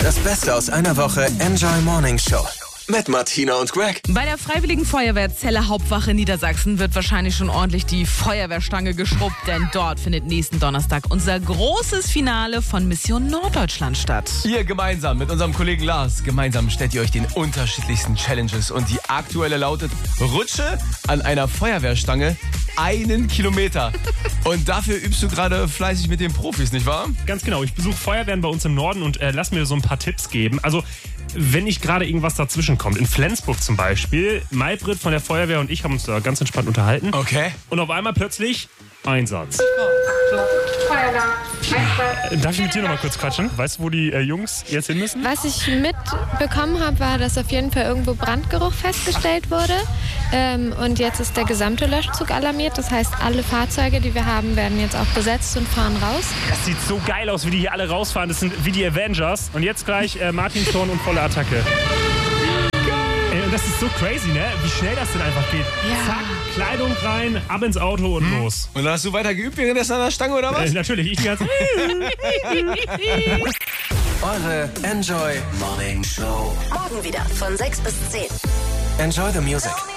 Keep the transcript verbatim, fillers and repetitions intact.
Das Beste aus einer Woche Enjoy Morning Show. Mit Martina und Greg. Bei der Freiwilligen Feuerwehr Celle Hauptwache Niedersachsen wird wahrscheinlich schon ordentlich die Feuerwehrstange geschrubbt, denn dort findet nächsten Donnerstag unser großes Finale von Mission Norddeutschland statt. Ihr gemeinsam mit unserem Kollegen Lars, gemeinsam stellt ihr euch den unterschiedlichsten Challenges und die aktuelle lautet Rutsche an einer Feuerwehrstange einen Kilometer. Und dafür übst du gerade fleißig mit den Profis, nicht wahr? Ganz genau, ich besuche Feuerwehren bei uns im Norden und äh, lass mir so ein paar Tipps geben. Also wenn nicht gerade irgendwas dazwischen kommt. In Flensburg zum Beispiel, Maybrit von der Feuerwehr und ich haben uns da ganz entspannt unterhalten. Okay. Und auf einmal plötzlich Einsatz. Darf ich mit dir noch mal kurz quatschen? Weißt du, wo die äh, Jungs jetzt hin müssen? Was ich mitbekommen habe, war, dass auf jeden Fall irgendwo Brandgeruch festgestellt wurde. Ähm, und jetzt ist der gesamte Löschzug alarmiert. Das heißt, alle Fahrzeuge, die wir haben, werden jetzt auch besetzt und fahren raus. Das sieht so geil aus, wie die hier alle rausfahren. Das sind wie die Avengers. Und jetzt gleich äh, Martin Thorn und volle Attacke. Ey, und das ist so crazy, ne? Wie schnell das denn einfach geht. Ja. Zack, Kleidung rein, ab ins Auto und hm. los. Und dann hast du weiter geübt währenddessen an der Stange, oder was? Äh, natürlich, ich die ganze Eure Enjoy Morning Show. Morgen wieder von sechs bis zehn. Enjoy the music.